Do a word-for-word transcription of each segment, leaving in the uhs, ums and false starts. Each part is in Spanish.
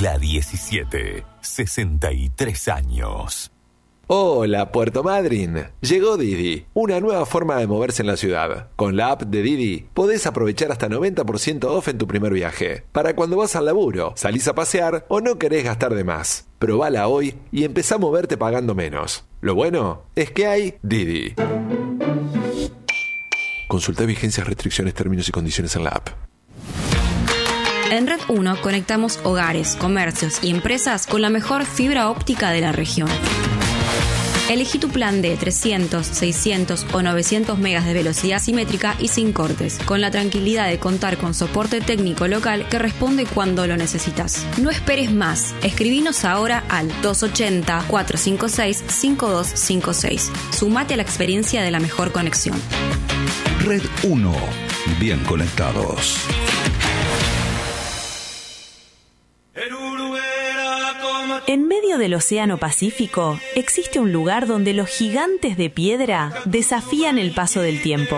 La diecisiete, sesenta y tres años. Hola, Puerto Madryn. Llegó Didi, una nueva forma de moverse en la ciudad. Con la app de Didi podés aprovechar hasta noventa por ciento off en tu primer viaje. Para cuando vas al laburo, salís a pasear o no querés gastar de más. Probala hoy y empezá a moverte pagando menos. Lo bueno es que hay Didi. Consulta vigencias, restricciones, términos y condiciones en la app. En Red uno conectamos hogares, comercios y empresas con la mejor fibra óptica de la región. Elegí tu plan de trescientos, seiscientos o novecientos megas de velocidad simétrica y sin cortes, con la tranquilidad de contar con soporte técnico local que responde cuando lo necesitas. No esperes más. Escribinos ahora al dos ochenta, cuatrocientos cincuenta y seis, cincuenta y dos cincuenta y seis. Sumate a la experiencia de la mejor conexión. Red uno. Bien conectados. En medio del Océano Pacífico existe un lugar donde los gigantes de piedra desafían el paso del tiempo.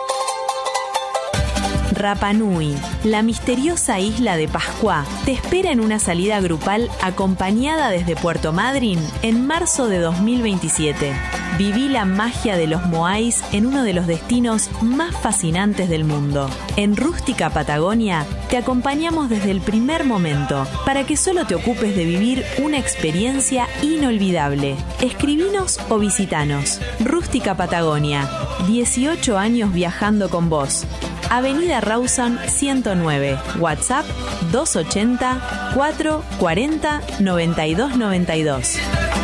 Rapa Nui, la misteriosa isla de Pascua, te espera en una salida grupal acompañada desde Puerto Madryn en marzo de dos mil veintisiete. Viví la magia de los moais en uno de los destinos más fascinantes del mundo. En Rústica Patagonia te acompañamos desde el primer momento para que solo te ocupes de vivir una experiencia inolvidable. Escribinos o visitanos. Rústica Patagonia, dieciocho años viajando con vos. Avenida Rawson ciento nueve, WhatsApp dos ochenta, cuatrocientos cuarenta, noventa y dos noventa y dos.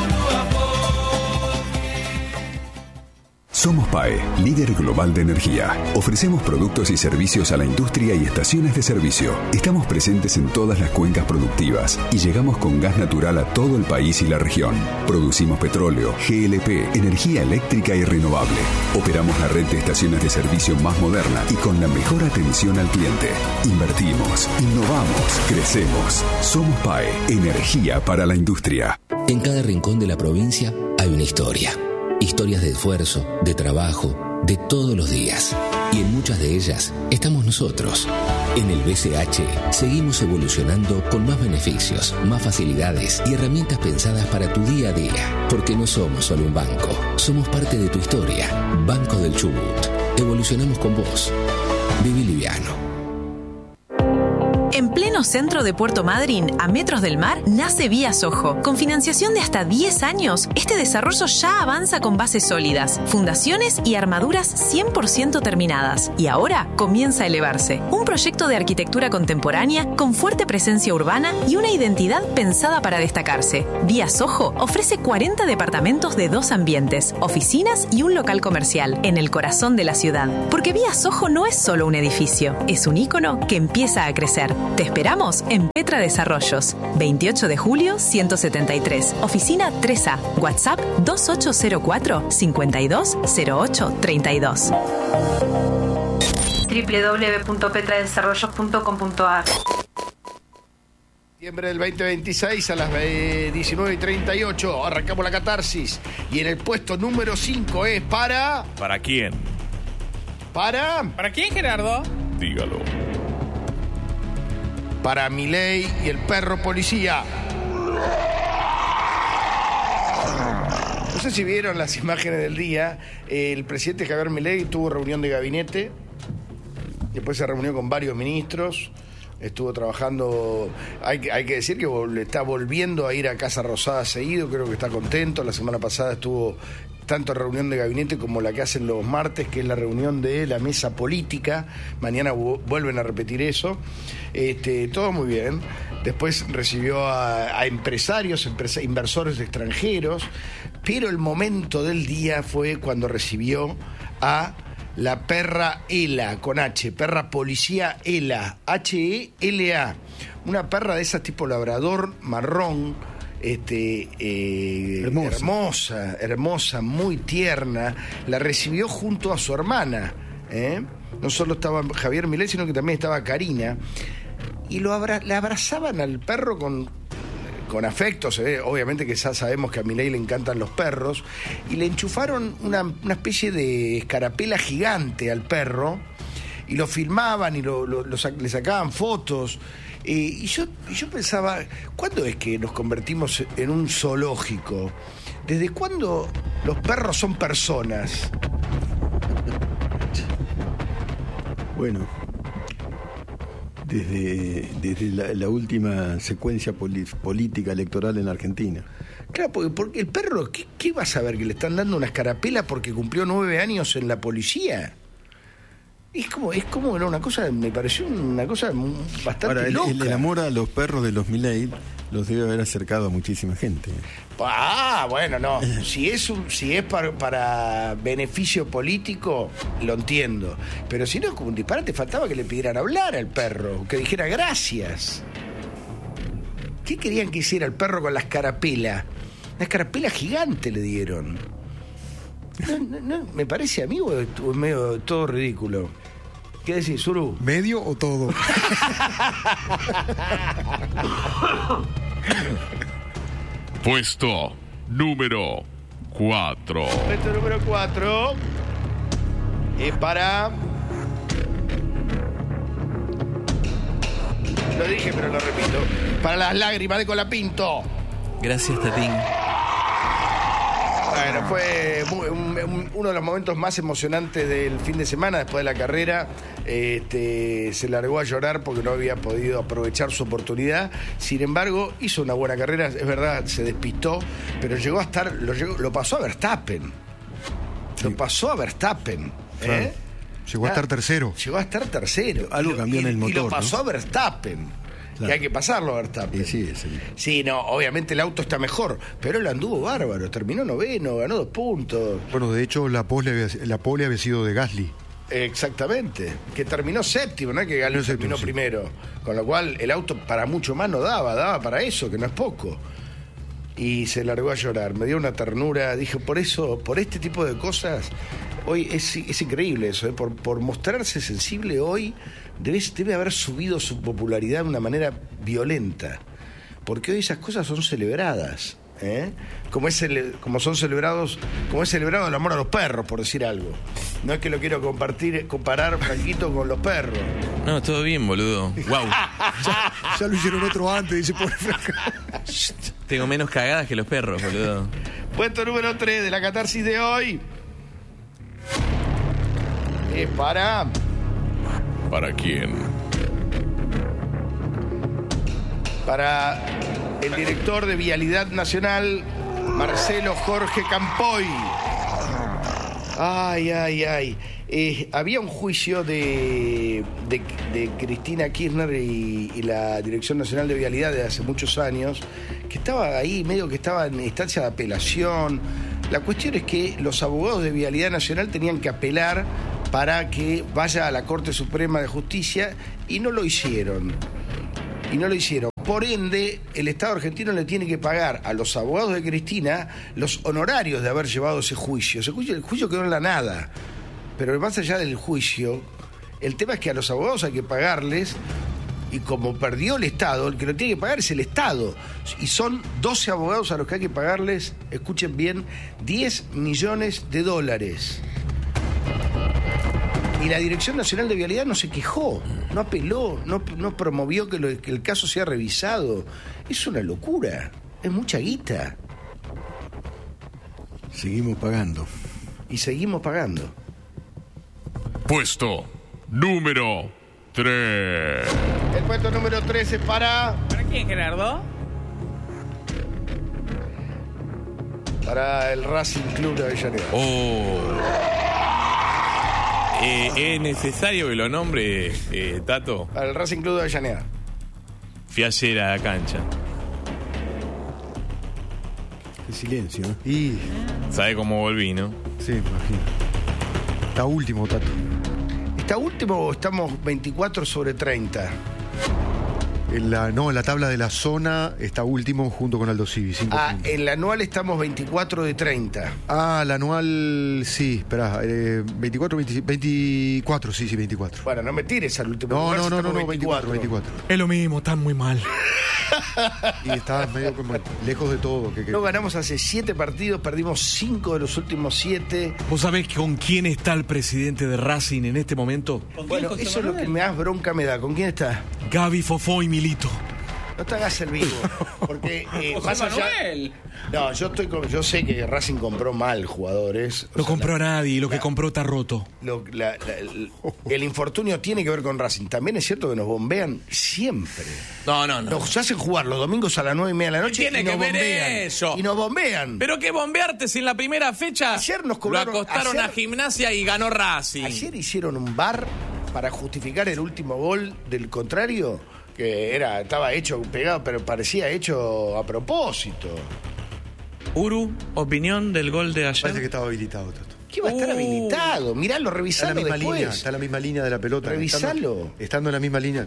Somos P A E, líder global de energía. Ofrecemos productos y servicios a la industria y estaciones de servicio. Estamos presentes en todas las cuencas productivas y llegamos con gas natural a todo el país y la región. Producimos petróleo, G L P, energía eléctrica y renovable. Operamos la red de estaciones de servicio más moderna y con la mejor atención al cliente. Invertimos, innovamos, crecemos. Somos P A E, energía para la industria. En cada rincón de la provincia hay una historia. Historias de esfuerzo, de trabajo, de todos los días. Y en muchas de ellas estamos nosotros. En el B C H seguimos evolucionando con más beneficios, más facilidades y herramientas pensadas para tu día a día. Porque no somos solo un banco, somos parte de tu historia. Banco del Chubut. Evolucionamos con vos. Viví liviano. En pleno centro de Puerto Madryn, a metros del mar, nace Vía Sojo. Con financiación de hasta diez años, este desarrollo ya avanza con bases sólidas, fundaciones y armaduras cien por ciento terminadas. Y ahora comienza a elevarse. Un proyecto de arquitectura contemporánea con fuerte presencia urbana y una identidad pensada para destacarse. Vía Sojo ofrece cuarenta departamentos de dos ambientes, oficinas y un local comercial en el corazón de la ciudad. Porque Vía Sojo no es solo un edificio, es un ícono que empieza a crecer. Te esperamos en Petra Desarrollos, veintiocho de julio ciento setenta y tres, oficina tres A, WhatsApp dos ocho cero cuatro, cinco dos cero ocho tres dos. doble u doble u doble u punto petra desarrollos punto com punto a r. Diciembre del veinte veintiséis a las diecinueve y treinta y ocho arrancamos la catarsis y en el puesto número cinco es para... ¿Para quién? ¿Para? ¿Para quién, Gerardo? Dígalo. Para Milei y el perro policía. No sé si vieron las imágenes del día. El presidente Javier Milei tuvo reunión de gabinete. Después se reunió con varios ministros. Estuvo trabajando. Hay, hay que decir que está volviendo a ir a Casa Rosada seguido. Creo que está contento. La semana pasada estuvo tanto reunión de gabinete como la que hacen los martes, que es la reunión de la mesa política. Mañana vuelven a repetir eso. Este, todo muy bien. Después recibió a, a empresarios, empresa, inversores extranjeros. Pero el momento del día fue cuando recibió a la perra Ela, con H, perra policía Ela, H E L A. Una perra de esas tipo labrador, marrón, Este, eh, hermosa. hermosa, hermosa, muy tierna. La recibió junto a su hermana, ¿eh? No solo estaba Javier Milei, sino que también estaba Karina. Y lo abra- le abrazaban al perro con, con afecto. Se ve, obviamente que ya sabemos que a Milei le encantan los perros. Y le enchufaron una, una especie de escarapela gigante al perro. y lo filmaban y lo, lo, lo sac- le sacaban fotos. Eh, y yo, y yo pensaba, ¿cuándo es que nos convertimos en un zoológico? ¿Desde cuándo los perros son personas? Bueno, desde, desde la, la última secuencia poli- política electoral en Argentina. Claro, porque, porque el perro, ¿qué, ¿qué va a saber? ¿Que le están dando una escarapela porque cumplió nueve años en la policía? Es como, es como era una cosa, me pareció una cosa bastante Ahora, el, loca. el, el amor a los perros de los Milei los debe haber acercado a muchísima gente. Ah, bueno, no. Si es un, si es para, para beneficio político, lo entiendo. Pero si no, es como un disparate, faltaba que le pidieran hablar al perro, que dijera gracias. ¿Qué querían que hiciera el perro con la escarapela? Una escarapela gigante le dieron. No, no, no, me parece a mí o es medio todo ridículo. ¿Qué decís, Zuru? ¿Medio o todo? Puesto número cuatro. Puesto número cuatro es para... Lo dije, pero lo repito. Para las lágrimas de Colapinto. Gracias, Tatín. Bueno, fue muy- un- un- uno de los momentos más emocionantes del fin de semana después de la carrera. Este, se largó a llorar porque no había podido aprovechar su oportunidad. Sin embargo, hizo una buena carrera, es verdad, se despistó, pero llegó a estar, lo, llegó- lo pasó a Verstappen. Sí. Lo pasó a Verstappen. Claro. ¿eh? Llegó a estar tercero. Llegó a estar tercero. Algo Y lo- cambió en y- el Y lo motor, pasó ¿no? a Verstappen. Claro. Que hay que pasarlo a Verstappen. Y sí, sí. Sí, no, obviamente el auto está mejor, pero él anduvo bárbaro, terminó noveno, ganó dos puntos. Bueno, de hecho, la pole había, la pole había sido de Gasly. Exactamente, que terminó séptimo, no es que Gasly Terminó terminó séptimo, sí. primero, con lo cual el auto para mucho más no daba, daba para eso, que no es poco. Y se largó a llorar, me dio una ternura, dije, por eso, por este tipo de cosas, hoy es, es increíble eso, ¿eh? por, por mostrarse sensible hoy, debe, debe haber subido su popularidad de una manera violenta, porque hoy esas cosas son celebradas. ¿Eh? Como, es cele- como son celebrados, como es celebrado el amor a los perros, por decir algo. No es que lo quiero compartir, comparar Franquito con los perros. No, todo bien, boludo. Wow. Ya, ya lo hicieron otro antes, dice por Tengo menos cagadas que los perros, boludo. Puesto número tres de la catarsis de hoy es para ¿Para quién? para el director de Vialidad Nacional, Marcelo Jorge Campoy. Ay, ay, ay. Eh, había un juicio de, de, de Cristina Kirchner y, y la Dirección Nacional de Vialidad de hace muchos años, que estaba ahí, medio que estaba en instancia de apelación. La cuestión es que los abogados de Vialidad Nacional tenían que apelar para que vaya a la Corte Suprema de Justicia y no lo hicieron. Y no lo hicieron. Por ende, el Estado argentino le tiene que pagar a los abogados de Cristina los honorarios de haber llevado ese juicio. Ese juicio, el juicio quedó en la nada. Pero más allá del juicio, el tema es que a los abogados hay que pagarles, y como perdió el Estado, el que lo tiene que pagar es el Estado. Y son doce abogados a los que hay que pagarles, escuchen bien, diez millones de dólares. Y la Dirección Nacional de Vialidad no se quejó, no apeló, no, no promovió que, lo, que el caso sea revisado. Es una locura, es mucha guita. Seguimos pagando. Y seguimos pagando. Puesto número tres. El puesto número tres es para... ¿Para quién, Gerardo? Para el Racing Club de Avellaneda. Oh. Eh, ¿Es necesario que lo nombre, eh, Tato? Para el Racing Club de Avellaneda. Fui ayer a la cancha. Qué silencio, ¿eh? Y ¿Sabe cómo volví, no? sí, imagino. Está último, Tato. ¿Está último o estamos veinticuatro sobre treinta? En la, no, en la tabla de la zona está último junto con Aldo Civi. Ah, en la anual estamos veinticuatro de treinta. Ah, la anual, sí, esperá, eh, veinticuatro, veinte, veinticuatro, sí, sí, veinticuatro. Bueno, no me tires al último No, lugar, no, si no, no, estamos no, veinticuatro, veinticuatro. Es lo mismo, están muy mal. Y está medio como lejos de todo. Que, que... No ganamos hace siete partidos, perdimos cinco de los últimos siete. ¿Vos sabés con quién está el presidente de Racing en este momento? Bueno, eso es lo que más bronca me da. ¿Con quién está? Gaby, Fofó y Milito. No te hagas el vivo, porque eh, José más allá... Manuel. No, yo estoy con- yo sé que Racing compró mal jugadores. O No sea, compró la- a nadie y lo que la- compró está roto. lo- la- la- el, el infortunio tiene que ver con Racing. También es cierto que nos bombean siempre. No, no, no. Nos hacen jugar los domingos a las nueve y media de la noche. Tiene y que nos ver bombean. eso. Y nos bombean. Pero que bombearte si en la primera fecha Ayer nos lo cobraron- acostaron ayer- a Gimnasia y ganó Racing. Ayer hicieron un bar para justificar el último gol del contrario, que era estaba hecho pegado, pero parecía hecho a propósito. Uru, opinión del gol de Parece que ayer. estaba habilitado, Tato. ¿Qué va a estar Uh. habilitado? Miralo, Está en revisalo la misma después. línea, está en la misma línea de la pelota. Revisalo. Estando, estando en la misma línea.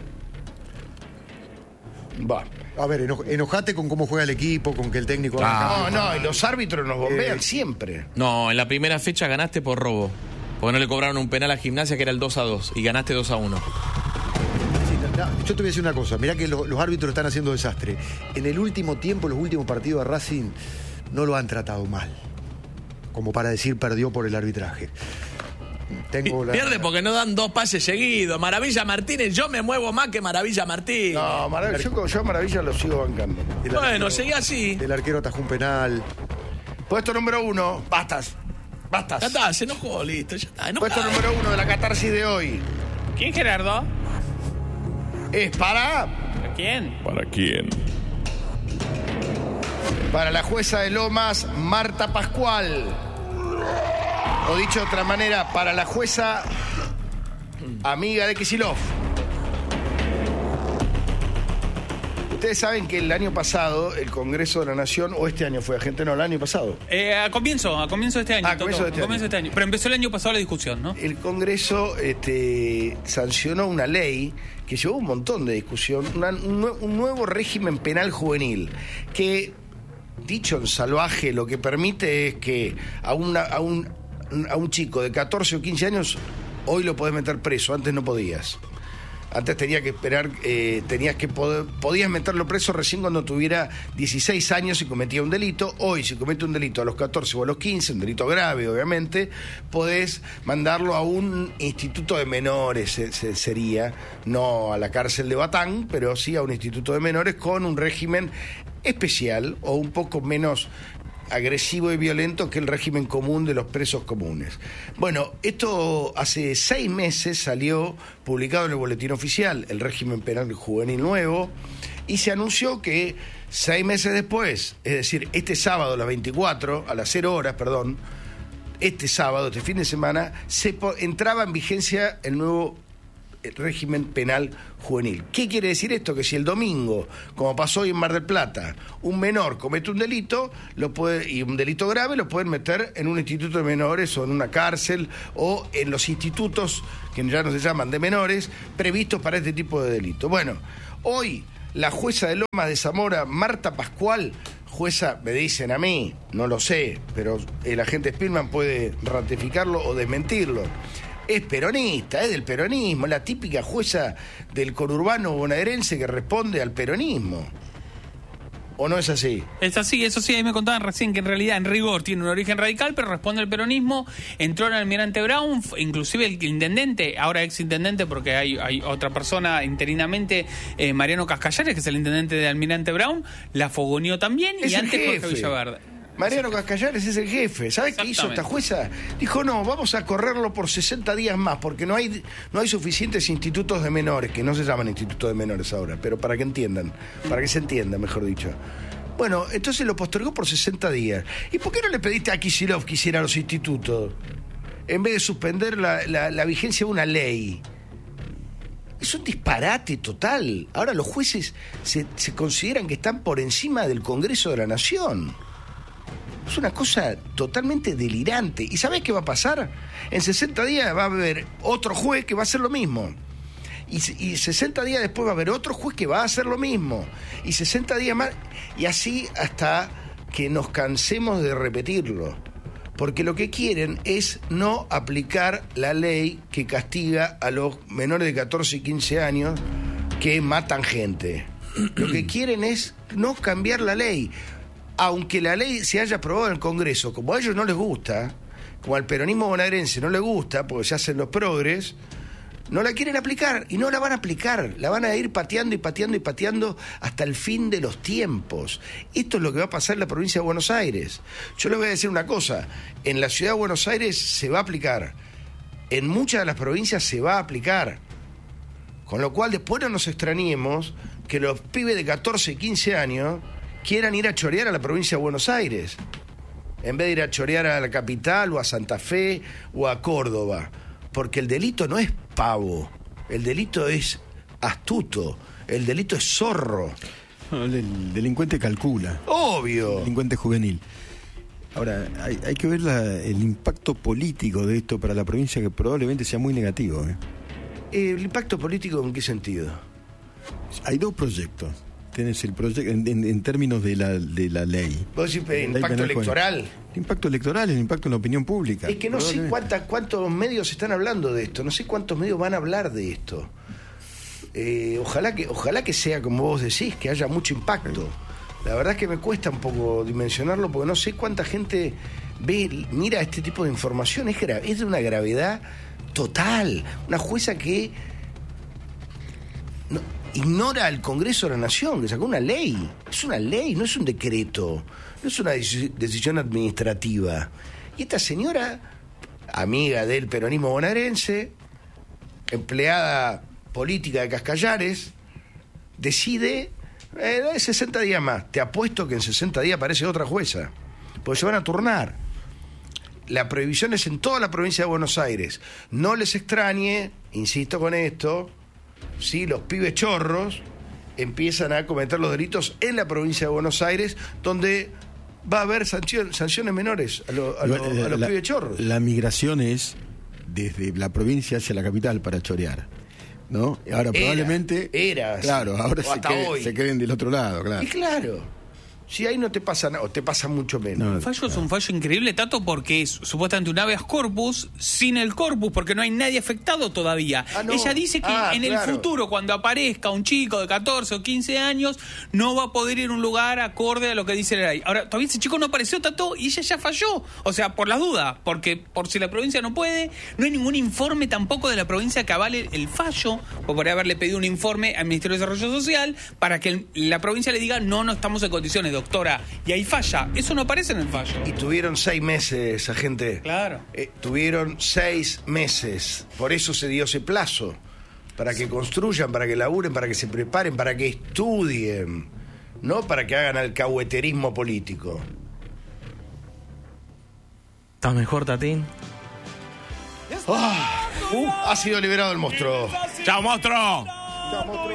Va. A ver, eno- enojate con cómo juega el equipo, con que el técnico... No, no, y los árbitros nos bombean Eh, siempre. No, en la primera fecha ganaste por robo. Porque no le cobraron un penal a Gimnasia que era el dos a dos y ganaste dos a uno. Sí, no, no, yo te voy a decir una cosa, mirá que lo- los árbitros están haciendo desastre. En el último tiempo, los últimos partidos de Racing no lo han tratado mal, como para decir perdió por el arbitraje. Tengo la- Pierde porque no dan dos pases seguidos. Maravilla Martínez, yo me muevo más que Maravilla Martínez. No, Maravilla, yo, yo a Maravilla lo sigo bancando. el Bueno, arquero- seguí así. El arquero atajó un penal. Puesto número uno, bastas. Bastas. Ya está, se enojó, listo, ya está. Puesto enojado. número uno de la catarsis de hoy ¿Quién, Gerardo? es para, ¿A quién? ¿Para quién? para la jueza de Lomas, Marta Pascual. O dicho de otra manera, para la jueza amiga de Kicillof. Ustedes saben que el año pasado el Congreso de la Nación, o este año fue, gente, no, el año pasado. Eh, a comienzo, a comienzo de este año. Ah, a Toto, comienzo de este a comienzo de este año. Pero empezó el año pasado la discusión, ¿no? El Congreso este, sancionó una ley que llevó un montón de discusión, una- un, nue- un nuevo régimen penal juvenil, que, dicho en salvaje, lo que permite es que a, una, a, un, a un chico de catorce o quince años, hoy lo podés meter preso, antes no podías. Antes tenía que esperar, eh, tenías que poder, podías meterlo preso recién cuando tuviera dieciséis años y cometía un delito. Hoy, si comete un delito a los catorce o a los quince, un delito grave, obviamente, podés mandarlo a un instituto de menores, se- se- sería, no a la cárcel de Batán, pero sí a un instituto de menores con un régimen especial o un poco menos agresivo y violento que el régimen común de los presos comunes. Bueno, esto hace seis meses salió publicado en el Boletín Oficial, el régimen penal juvenil nuevo, y se anunció que seis meses después, es decir, este sábado a las veinticuatro, a las cero horas, perdón, este sábado, este fin de semana, se po- entraba en vigencia el nuevo eh, régimen penal juvenil. ¿Qué quiere decir esto? Que si el domingo, como pasó hoy en Mar del Plata, un menor comete un delito, lo puede, y un delito grave, lo pueden meter en un instituto de menores o en una cárcel o en los institutos que ya no se llaman de menores, previstos para este tipo de delito. Bueno, hoy la jueza de Lomas de Zamora, Marta Pascual, jueza, me dicen a mí, no lo sé, pero el agente Spillman puede ratificarlo o desmentirlo. Es peronista, es del peronismo, la típica jueza del conurbano bonaerense que responde al peronismo. ¿O no es así? Es así, eso sí, ahí me contaban recién que en realidad, en rigor, tiene un origen radical, pero responde al peronismo. Entró en Almirante Brown, f- inclusive el intendente, ahora ex intendente, porque hay, hay otra persona interinamente, eh, Mariano Cascallares, que es el intendente de Almirante Brown, la fogoneó también, Es y el antes Jorge jefe. Villaverde. Mariano Cascallares es el jefe. ¿Sabes qué hizo esta jueza? Dijo, no, vamos a correrlo por sesenta días más, porque no hay, no hay suficientes institutos de menores, que no se llaman institutos de menores ahora, pero para que entiendan, para que se entienda, mejor dicho. Bueno, entonces lo postergó por sesenta días. ¿Y por qué no le pediste a Kicillof que hiciera los institutos? En vez de suspender la, la, la vigencia de una ley. Es un disparate total. Ahora los jueces se, se consideran que están por encima del Congreso de la Nación. Es una cosa totalmente delirante. ¿Y sabés qué va a pasar? En sesenta días va a haber otro juez que va a hacer lo mismo. Y, y sesenta días después va a haber otro juez que va a hacer lo mismo. Y sesenta días más, y así hasta que nos cansemos de repetirlo. Porque lo que quieren es no aplicar la ley que castiga a los menores de catorce y quince años que matan gente. Lo que quieren es no cambiar la ley. Aunque la ley se haya aprobado en el Congreso, como a ellos no les gusta, como al peronismo bonaerense no le gusta, porque se hacen los progres, no la quieren aplicar y no la van a aplicar, la van a ir pateando y pateando y pateando hasta el fin de los tiempos. Esto es lo que va a pasar en la provincia de Buenos Aires. Yo les voy a decir una cosa, en la ciudad de Buenos Aires se va a aplicar, en muchas de las provincias se va a aplicar, con lo cual después no nos extrañemos que los pibes de catorce y quince años quieran ir a chorear a la provincia de Buenos Aires, en vez de ir a chorear a la capital o a Santa Fe o a Córdoba, porque el delito no es pavo, el delito es astuto, el delito es zorro. No, el delincuente calcula. Obvio. El delincuente juvenil. Ahora, hay, hay que ver la, el impacto político de esto para la provincia, que probablemente sea muy negativo. ¿eh? ¿El impacto político en qué sentido? Hay dos proyectos. Tienes el proyecto en, en, en términos de la, de la ley. ¿Vos decís el impacto electoral? El impacto electoral, el impacto en la opinión pública. Es que no sé cuántas, cuántos medios están hablando de esto, no sé cuántos medios van a hablar de esto. Eh, ojalá que, ojalá que sea como vos decís, que haya mucho impacto. La verdad es que me cuesta un poco dimensionarlo porque no sé cuánta gente ve, mira este tipo de información. Es, gra- es de una gravedad total. Una jueza que no, ignora al Congreso de la Nación, que sacó una ley. Es una ley, no es un decreto, no es una dec- decisión administrativa. Y esta señora, amiga del peronismo bonaerense, empleada política de Cascallares, decide eh, sesenta días más. Te apuesto que en sesenta días aparece otra jueza, porque se van a turnar. La prohibición es en toda la provincia de Buenos Aires. No les extrañe, insisto con esto, si los pibes chorros empiezan a cometer los delitos en la provincia de Buenos Aires, donde va a haber sanción, sanciones menores a, lo, a, lo, a los la, pibes chorros. La migración es desde la provincia hacia la capital para chorear, ¿no? Ahora Era, probablemente... Era, claro, ahora o se, quede, hoy. se queden del otro lado, claro. Y claro, si ahí no te pasa nada, o te pasa mucho menos. No, El fallo es un fallo increíble, Tato, porque es supuestamente un habeas corpus sin el corpus, porque no hay nadie afectado todavía. Ah, no. Ella dice que Ah, en claro. el futuro, cuando aparezca un chico de catorce o quince años, no va a poder ir a un lugar acorde a lo que dice la ley. Ahora, todavía ese chico no apareció, Tato, y ella ya falló. O sea, por las dudas, porque por si la provincia no puede, no hay ningún informe tampoco de la provincia que avale el fallo, o podría haberle pedido un informe al Ministerio de Desarrollo Social para que el- la provincia le diga, no, no estamos en condiciones, doctora. Y ahí falla. Eso no aparece en el fallo. Y tuvieron seis meses, esa gente. Claro. Eh, tuvieron seis meses. Por eso se dio ese plazo. Para que construyan, para que laburen, para que se preparen, para que estudien. No para que hagan alcahueterismo político. ¿Estás mejor, Tatín? Ah, uh, ha sido liberado el monstruo. ¡Chao, monstruo! Chao, monstruo.